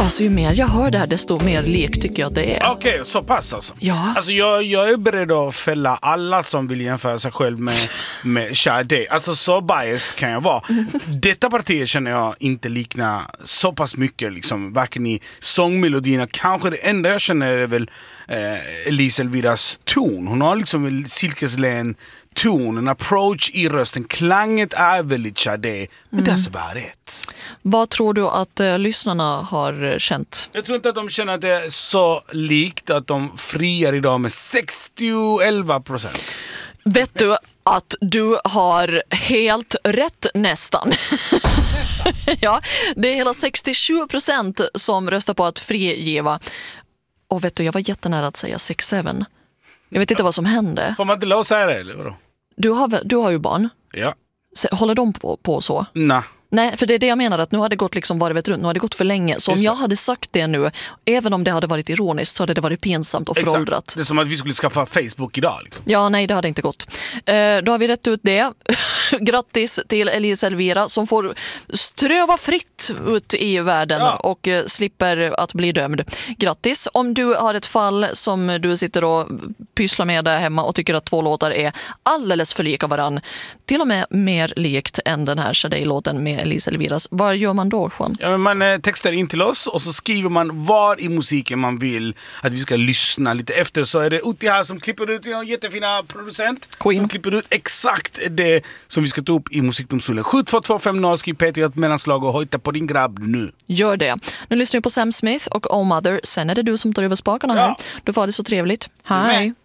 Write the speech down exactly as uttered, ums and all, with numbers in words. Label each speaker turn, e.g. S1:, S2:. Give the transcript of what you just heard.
S1: Alltså ju mer jag hör det här desto mer lik tycker jag det är.
S2: Okej, okay, så pass alltså.
S1: Ja.
S2: Alltså jag, jag är beredd att fälla alla som vill jämföra sig själv med, med Sade. Alltså så biased kan jag vara. Detta partiet känner jag inte liknar så pass mycket liksom, varken i sångmelodierna. Kanske det enda jag känner är väl eh, Elise Elviras ton. Hon har liksom en silkeslän ton, en approach i rösten. Klanget är väldigt Sade, men mm. det är bara rätt.
S1: Vad tror du att uh, lyssnarna har känt?
S2: Jag tror inte att de känner att det är så likt att de friar idag med sextio elva procent.
S1: Vet du att du har helt rätt nästan? Ja, det är hela sextiosju procent som röstar på att frigiva. Och vet du, jag var jättenära att säga sex seven. Jag vet inte vad som hände.
S2: Får man inte lov att säga det, eller vadå?
S1: Du har, du har ju barn.
S2: Ja.
S1: Håller de på, på så?
S2: Nej.
S1: Nej, för det är det jag menar, att nu har det gått liksom varvet runt, nu har det gått för länge. Så om jag hade sagt det nu, även om det hade varit ironiskt, så hade det varit pinsamt och föråldrat.
S2: Exakt. Det är som att vi skulle skaffa Facebook idag liksom.
S1: Ja, nej, det hade inte gått. Eh, då har vi rätt ut det. Grattis till Elise Elvira som får ströva fritt ut i världen ja. och eh, slipper att bli dömd. Grattis. Om du har ett fall som du sitter och pysslar med där hemma och tycker att två låtar är alldeles för lika varann, till och med mer likt än den här Sade-låten med Elise Elviras. Vad gör man då, Juan?
S2: Ja, man eh, textar in till oss och så skriver man var i musiken man vill att vi ska lyssna lite efter. Så är det Utti här som klipper ut en jättefina producent
S1: Queen.
S2: Som klipper ut exakt det som vi ska ta upp i musikdomstolen. sju två två fem noll, skriv Peter ett mellanslag och hojta på din grabb nu.
S1: Gör det. Nu lyssnar vi på Sam Smith och Oh Mother. Sen är det du som tar över spakarna här. Ja. Du får det så trevligt. Hej!